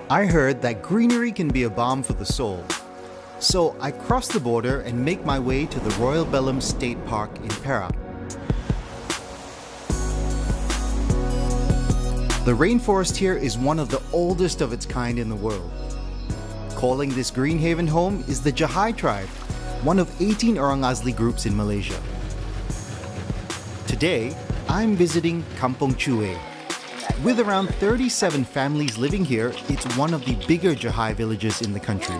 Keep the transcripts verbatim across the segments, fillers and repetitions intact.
I heard that greenery can be a balm for the soul. So I cross the border and make my way to the Royal Belem State Park in Perak. The rainforest here is one of the oldest of its kind in the world. Calling this green haven home is the Jahai tribe, one of eighteen Orang Asli groups in Malaysia. Today, I'm visiting Kampung Chue. With around thirty-seven families living here, it's one of the bigger Jahai villages in the country.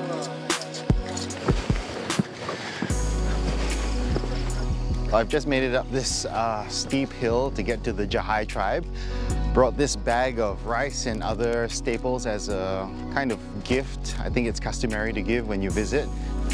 I've just made it up this uh, steep hill to get to the Jahai tribe. Brought this bag of rice and other staples as a kind of gift. I think it's customary to give when you visit.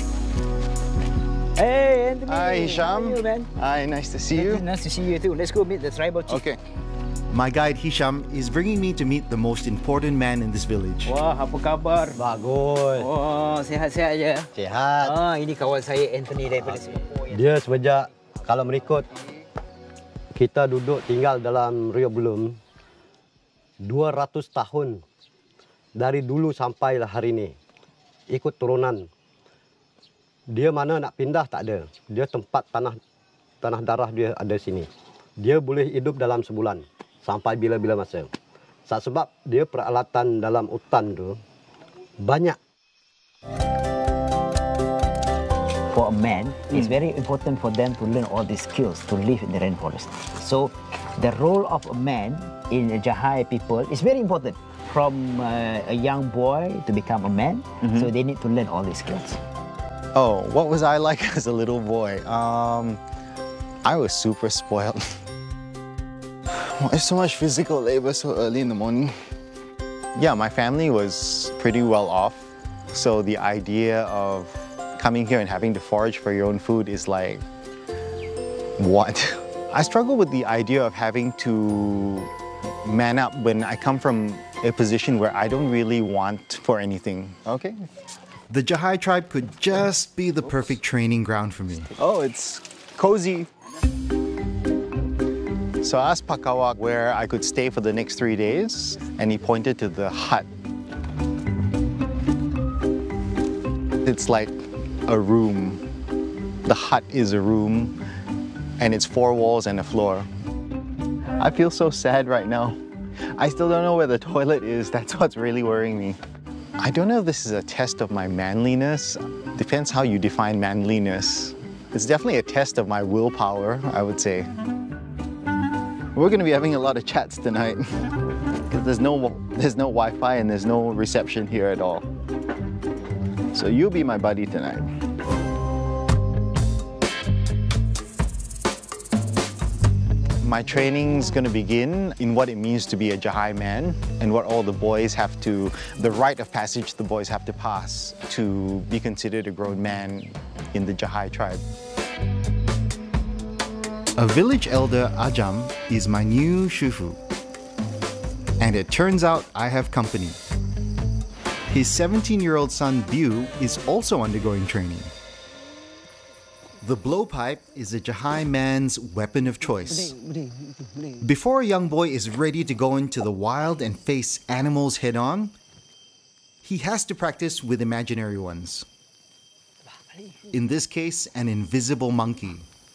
Hey, Anthony. Hi, Hisham. How are you, man? Hi, nice to see you. Nice to see you too. Let's go meet the tribal chief. Okay. My guide Hisham is bringing me to meet the most important man in this village. Wah, apa khabar? Bagus. Oh, sehat-sehat je. Sihat. Ah, ini kawan saya Anthony daripada Singapura. Dia semenjak, kalau mengikut, kita duduk tinggal dalam Rio Belum dua ratus tahun. Dari dulu sampailah hari ini. Ikut turunan. Dia mana nak pindah tak ada. Dia tempat tanah tanah darah dia ada sini. Dia boleh hidup dalam sebulan. Sampai bila-bila masa. Sebab dia peralatan dalam hutan tu banyak. For a man, mm. it's very important for them to learn all these skills to live in the rainforest. So, the role of a man in the Jahai people is very important. From uh, a young boy to become a man, mm-hmm. so they need to learn all these skills. Oh, what was I like as a little boy? Um, I was super spoiled. There's so much physical labor so early in the morning. Yeah, my family was pretty well off. So the idea of coming here and having to forage for your own food is like, what? I struggle with the idea of having to man up when I come from a position where I don't really want for anything. Okay. The Jahai tribe could just be the perfect training ground for me. Oh, it's cozy. So I asked Pakawak where I could stay for the next three days, and he pointed to the hut. It's like a room. The hut is a room, and it's four walls and a floor. I feel so sad right now. I still don't know where the toilet is. That's what's really worrying me. I don't know if this is a test of my manliness. Depends how you define manliness. It's definitely a test of my willpower, I would say. We're going to be having a lot of chats tonight because there's no, there's no Wi-Fi and there's no reception here at all. So you'll be my buddy tonight. My training's going to begin in what it means to be a Jahai man and what all the boys have to, the rite of passage the boys have to pass to be considered a grown man in the Jahai tribe. A village elder, Ajam, is my new shufu. And it turns out I have company. His seventeen-year-old son, Bu, is also undergoing training. The blowpipe is a Jahai man's weapon of choice. Before a young boy is ready to go into the wild and face animals head-on, he has to practice with imaginary ones. In this case, an invisible monkey.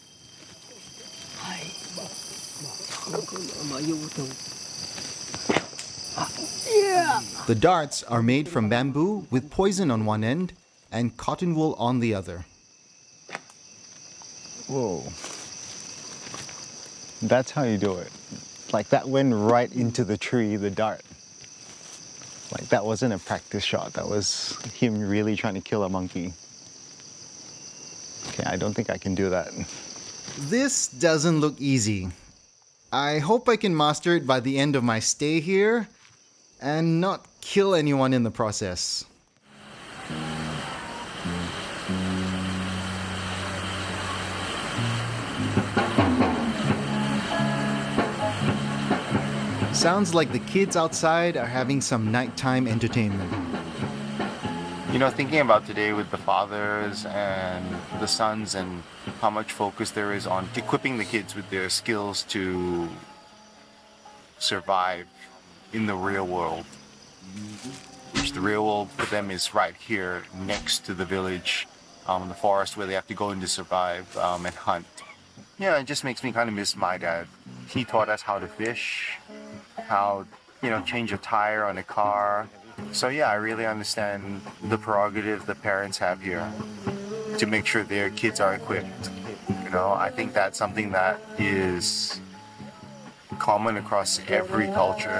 The darts are made from bamboo with poison on one end and cotton wool on the other. Whoa. That's how you do it. Like that went right into the tree, the dart. Like that wasn't a practice shot. That was him really trying to kill a monkey. Okay, I don't think I can do that. This doesn't look easy. I hope I can master it by the end of my stay here and not kill anyone in the process. Sounds like the kids outside are having some nighttime entertainment. You know, thinking about today with the fathers and the sons and how much focus there is on equipping the kids with their skills to survive in the real world. which the real world for them is right here next to the village, um, the forest where they have to go in to survive um, and hunt. Yeah, it just makes me kind of miss my dad. He taught us how to fish, how, you know, change a tire on a car. So yeah, I really understand the prerogative the parents have here to make sure their kids are equipped. You know, I think that's something that is common across every culture.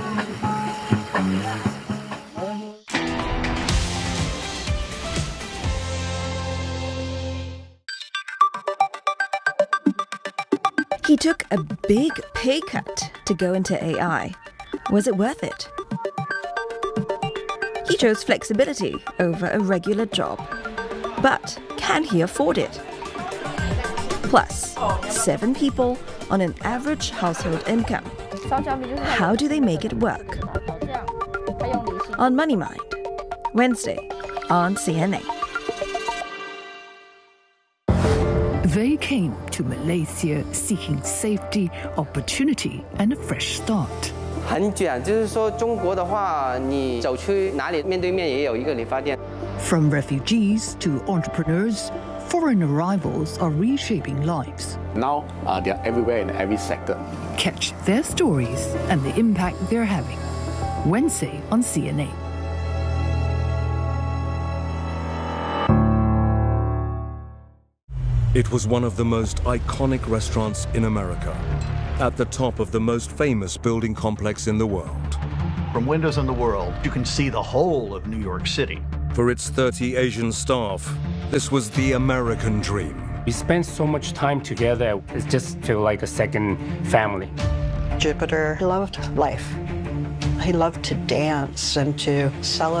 He took a big pay cut to go into A I. Was it worth it? He chose flexibility over a regular job. But can he afford it? Plus, seven people on an average household income. How do they make it work? On Money Mind, Wednesday on C N A. They came to Malaysia seeking safety, opportunity, and a fresh start. 很卷，就是说中国的话，你走去哪里面对面也有一个理发店。 From refugees to entrepreneurs, foreign arrivals are reshaping lives. Now uh, they are everywhere in every sector. Catch their stories and the impact they're having. Wednesday on C N A. It was one of the most iconic restaurants in America, at the top of the most famous building complex in the world. From windows in the world, you can see the whole of New York City. For its thirty Asian staff, this was the American dream. We spent so much time together, it just felt like a second family. Jupiter loved life. He loved to dance and to celebrate.